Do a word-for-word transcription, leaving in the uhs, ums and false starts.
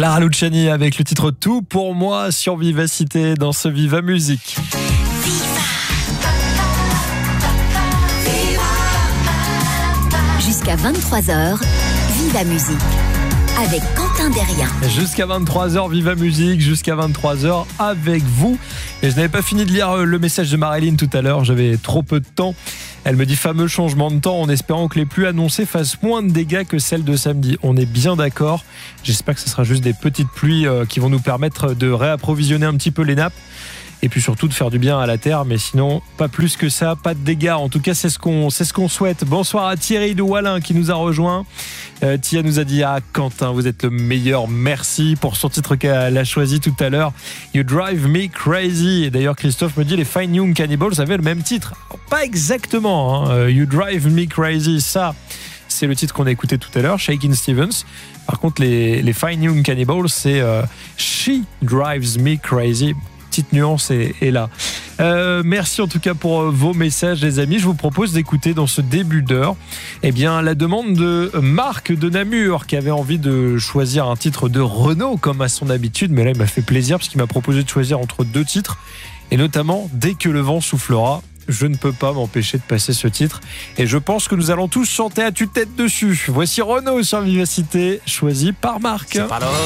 Clara Luciani avec le titre Tout pour moi sur Vivacité dans ce Viva Musique. Jusqu'à vingt-trois heures, Viva Musique avec Quentin Derrien. Jusqu'à vingt-trois heures, Viva Musique, jusqu'à vingt-trois heures avec vous. Et je n'avais pas fini de lire le message de Marilyn tout à l'heure, j'avais trop peu de temps. Elle me dit fameux changement de temps en espérant que les pluies annoncées fassent moins de dégâts que celles de samedi. On est bien d'accord. J'espère que ce sera juste des petites pluies qui vont nous permettre de réapprovisionner un petit peu les nappes. Et puis surtout de faire du bien à la terre, mais sinon pas plus que ça, pas de dégâts. En tout cas, c'est ce qu'on, c'est ce qu'on souhaite. Bonsoir à Thierry de Wallin qui nous a rejoint. Euh, Tia nous a dit ah Quentin, vous êtes le meilleur, merci pour son titre qu'elle a choisi tout à l'heure. You Drive Me Crazy. Et d'ailleurs Christophe me dit les Fine Young Cannibals avaient le même titre. Pas exactement. Hein. You Drive Me Crazy, ça. C'est le titre qu'on a écouté tout à l'heure, Shakin' Stevens. Par contre, les, les Fine Young Cannibals, c'est euh, She Drives Me Crazy. Petite nuance est, est là. Euh, merci en tout cas pour vos messages, les amis. Je vous propose d'écouter dans ce début d'heure eh bien, la demande de Marc de Namur qui avait envie de choisir un titre de Renaud comme à son habitude. Mais là, il m'a fait plaisir parce qu'il m'a proposé de choisir entre deux titres. Et notamment, Dès que le vent soufflera. Je ne peux pas m'empêcher de passer ce titre. Et je pense que nous allons tous chanter à tue-tête dessus. Voici Renaud sur Vivacité, choisi par Marc.